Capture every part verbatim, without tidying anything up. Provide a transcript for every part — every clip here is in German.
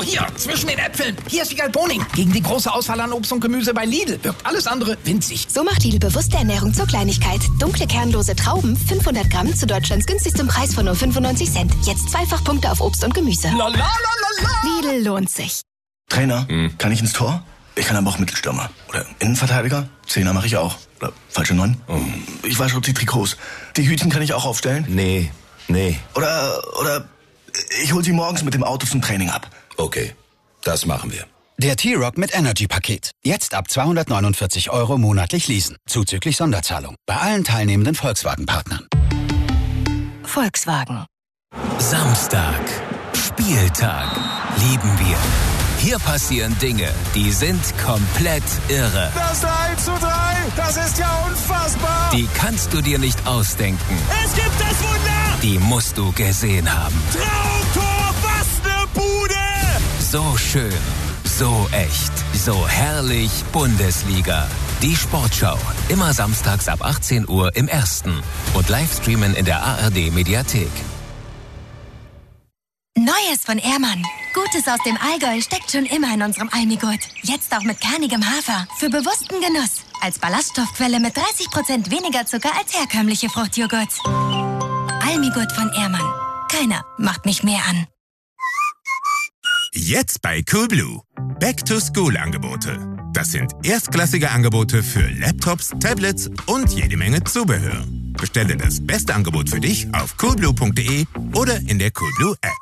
Oh, hier, zwischen den Äpfeln. Hier ist die Galboning. Gegen die große Auswahl an Obst und Gemüse bei Lidl wirkt alles andere winzig. So macht Lidl bewusste Ernährung zur Kleinigkeit. Dunkle, kernlose Trauben, fünfhundert Gramm zu Deutschlands günstigstem Preis von nur fünfundneunzig Cent. Jetzt zweifach Punkte auf Obst und Gemüse. La, la, la, la, la. Lidl lohnt sich. Trainer, hm. kann ich ins Tor? Ich kann aber auch Mittelstürmer. Oder Innenverteidiger. Zehner mache ich auch. Oder falsche Neun. Oh. Ich wasche auch die Trikots. Die Hütchen kann ich auch aufstellen. Nee, nee. Oder, oder ich hol sie morgens mit dem Auto zum Training ab. Okay, das machen wir. Der T-Rock mit Energy-Paket. Jetzt ab zweihundertneunundvierzig Euro monatlich leasen. Zuzüglich Sonderzahlung. Bei allen teilnehmenden Volkswagen-Partnern. Volkswagen. Samstag. Spieltag. Lieben wir. Hier passieren Dinge, die sind komplett irre. Das drei zu drei, das ist ja unfassbar. Die kannst du dir nicht ausdenken. Es gibt das Wunder. Die musst du gesehen haben. Traumtor, was ne Bude. So schön, so echt, so herrlich Bundesliga. Die Sportschau, immer samstags ab achtzehn Uhr im Ersten und Livestreamen in der A R D-Mediathek. Neues von Ehrmann. Gutes aus dem Allgäu steckt schon immer in unserem Almigurt. Jetzt auch mit kernigem Hafer. Für bewussten Genuss. Als Ballaststoffquelle mit dreißig Prozent weniger Zucker als herkömmliche Fruchtjoghurts. Almigurt von Ehrmann. Keiner macht mich mehr an. Jetzt bei Coolblue. Back-to-School-Angebote. Das sind erstklassige Angebote für Laptops, Tablets und jede Menge Zubehör. Bestelle das beste Angebot für dich auf coolblue punkt de oder in der Coolblue-App.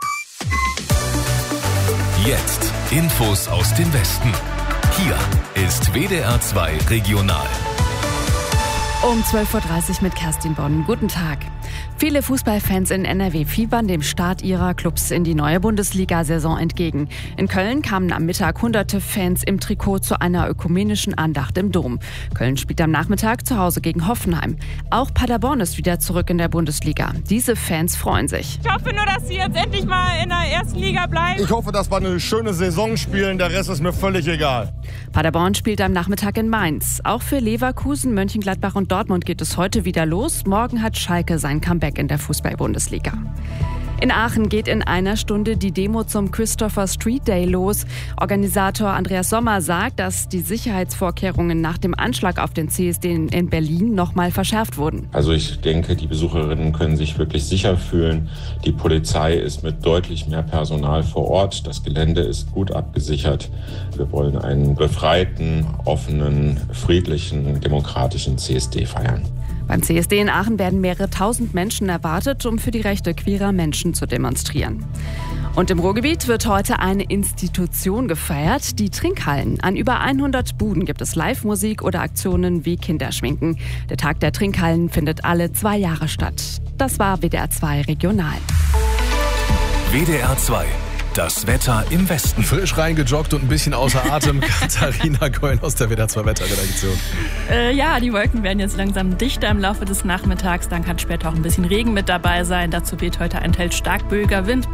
Jetzt Infos aus dem Westen. Hier ist W D R zwei Regional. Um zwölf Uhr dreißig mit Kerstin Bonn. Guten Tag. Viele Fußballfans in N R W fiebern dem Start ihrer Clubs in die neue Bundesliga-Saison entgegen. In Köln kamen am Mittag hunderte Fans im Trikot zu einer ökumenischen Andacht im Dom. Köln spielt am Nachmittag zu Hause gegen Hoffenheim. Auch Paderborn ist wieder zurück in der Bundesliga. Diese Fans freuen sich. Ich hoffe nur, dass sie jetzt endlich mal in der ersten Liga bleiben. Ich hoffe, dass wir eine schöne Saison spielen. Der Rest ist mir völlig egal. Paderborn spielt am Nachmittag in Mainz. Auch für Leverkusen, Mönchengladbach und Dortmund geht es heute wieder los. Morgen hat Schalke sein Comeback in der Fußball-Bundesliga. In Aachen geht in einer Stunde die Demo zum Christopher Street Day los. Organisator Andreas Sommer sagt, dass die Sicherheitsvorkehrungen nach dem Anschlag auf den C S D in Berlin nochmal verschärft wurden. Also ich denke, die Besucherinnen können sich wirklich sicher fühlen. Die Polizei ist mit deutlich mehr Personal vor Ort. Das Gelände ist gut abgesichert. Wir wollen einen befreiten, offenen, friedlichen, demokratischen C S D feiern. Beim C S D in Aachen werden mehrere tausend Menschen erwartet, um für die Rechte queerer Menschen zu demonstrieren. Und im Ruhrgebiet wird heute eine Institution gefeiert, die Trinkhallen. An über hundert Buden gibt es Live-Musik oder Aktionen wie Kinderschminken. Der Tag der Trinkhallen findet alle zwei Jahre statt. Das war W D R zwei Regional. W D R zwei. Das Wetter im Westen. Frisch reingejoggt und ein bisschen außer Atem. Katharina Keulen aus der W D R zwei Wetterredaktion. Äh, ja, die Wolken werden jetzt langsam dichter im Laufe des Nachmittags. Dann kann später auch ein bisschen Regen mit dabei sein. Dazu weht heute ein teils stark böiger Wind.